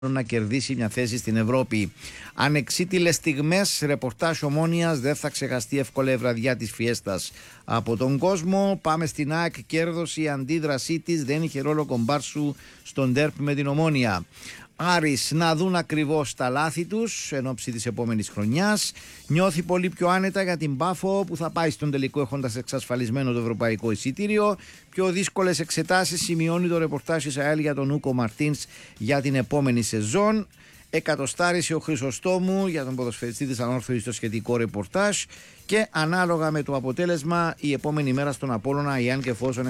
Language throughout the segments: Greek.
να κερδίσει μια θέση στην Ευρώπη. Ανεξίτηλες στιγμές, ρεπορτάζ Ομόνοιας, δεν θα ξεχαστεί εύκολα η βραδιά της Φιέστας από τον κόσμο. Πάμε στην ΑΕΚ, κέρδος, η αντίδρασή της δεν είχε ρόλο κομπάρσου στον ντέρπ με την Ομόνια. Άρης να δουν ακριβώς τα λάθη τους εν ώψη της επόμενης χρονιάς. Νιώθει πολύ πιο άνετα για την Πάφο που θα πάει στον τελικό έχοντας εξασφαλισμένο το ευρωπαϊκό εισιτήριο. Πιο δύσκολες εξετάσεις σημειώνει το ρεπορτάζ της ΑΕΛ για τον Ούκο Μαρτίνς για την επόμενη σεζόν. Εκατοστάρισε ο Χρυσοστόμου για τον ποδοσφαιριστή της Ανόρθωσης στο σχετικό ρεπορτάζ. Και ανάλογα με το αποτέλεσμα η επόμενη μέρα στον Απόλλωνα, εάν και εφόσον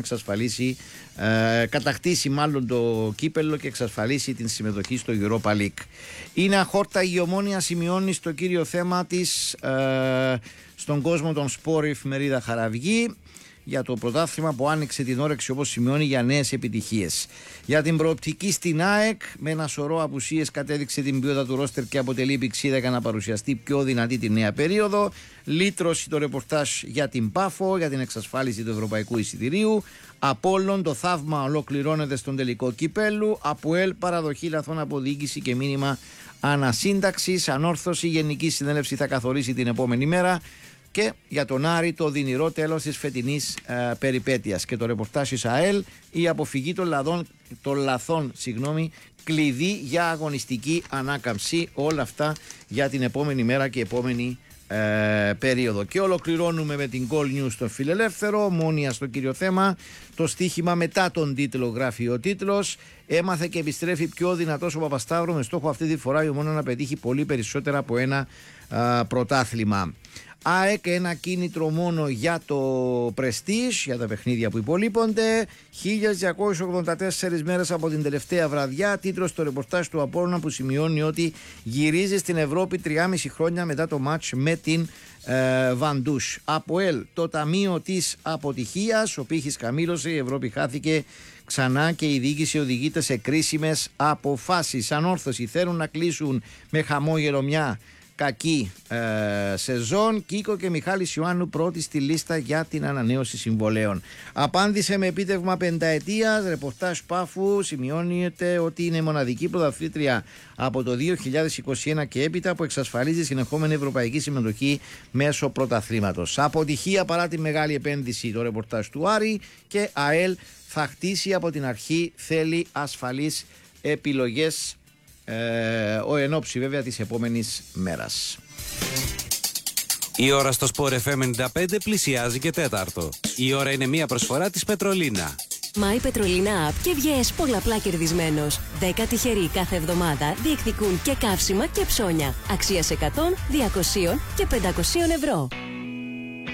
κατακτήσει μάλλον το κύπελλο και εξασφαλίσει την συμμετοχή στο Europa League. Είναι αχόρταγη η Ομόνοια, σημειώνει στο κύριο θέμα της στον κόσμο των σπορ η εφημερίδα Χαραυγή, για το πρωτάθλημα που άνοιξε την όρεξη, όπως σημειώνει, για νέες επιτυχίες. Για την προοπτική στην ΑΕΚ, με ένα σωρό απουσίες κατέδειξε την ποιότητα του ρόστερ και αποτελεί πηξίδα για να παρουσιαστεί πιο δυνατή τη νέα περίοδο. Λύτρωση το ρεπορτάζ για την Πάφο, για την εξασφάλιση του ευρωπαϊκού εισιτηρίου. Απόλλων, το θαύμα ολοκληρώνεται στον τελικό κυπέλου. ΑΠΟΕΛ, παραδοχή λαθών από διοίκηση και μήνυμα ανασύνταξης. Ανόρθωση, γενική συνέλευση θα καθορίσει την επόμενη μέρα. Και για τον Άρη, το δυνηρό τέλος της φετινής περιπέτειας. Και το ρεπορτάζ της ΑΕΛ, η αποφυγή των λαθών, κλειδί για αγωνιστική ανάκαμψη. Όλα αυτά για την επόμενη μέρα και επόμενη περίοδο. Και ολοκληρώνουμε με την Goal News στο Φιλελεύθερο. Ομόνοια στο κύριο θέμα. Το στοίχημα μετά τον τίτλο, γράφει ο τίτλος. Έμαθε και επιστρέφει πιο δυνατός ο Παπασταύρου, με στόχο αυτή τη φορά η Ομόνοια να πετύχει πολύ περισσότερα από ένα πρωτάθλημα. ΑΕΚ, ένα κίνητρο μόνο για το πρεστίζ, για τα παιχνίδια που υπολείπονται. 1284 μέρες από την τελευταία βραδιά. Τίτλος στο ρεπορτάζ του Απόλλωνα που σημειώνει ότι γυρίζει στην Ευρώπη 3,5 χρόνια μετά το μάτς με την Βαντούς. ΑΠΟΕΛ, το ταμείο της αποτυχίας. Ο πύχης χαμήλωσε, η Ευρώπη χάθηκε ξανά και η διοίκηση οδηγείται σε κρίσιμες αποφάσεις. Ανόρθωση, θέλουν να κλείσουν με χαμόγελο μια κακή σεζόν. Κίκο και Μιχάλης Ιωάννου πρώτη στη λίστα για την ανανέωση συμβολέων. Απάντησε με επίτευγμα πενταετίας. Ρεπορτάζ Πάφου, σημειώνεται ότι είναι μοναδική πρωταθλήτρια από το 2021 και έπειτα που εξασφαλίζει συνεχόμενη ευρωπαϊκή συμμετοχή μέσω πρωταθλήματος. Αποτυχία παρά τη μεγάλη επένδυση, το ρεπορτάζ του Άρη. Και ΑΕΛ θα χτίσει από την αρχή, θέλει ασφαλείς επιλογές ο ενόψει βέβαια της επόμενης μέρας. Η ώρα στο Sport FM 95 πλησιάζει και τέταρτο. Η ώρα είναι μια προσφορά της Πετρολίνα. My Petrolina App και βγες πολλαπλά κερδισμένος. 10 τυχεροί κάθε εβδομάδα διεκδικούν και καύσιμα και ψώνια. Αξίας 100, 200 και 500 ευρώ.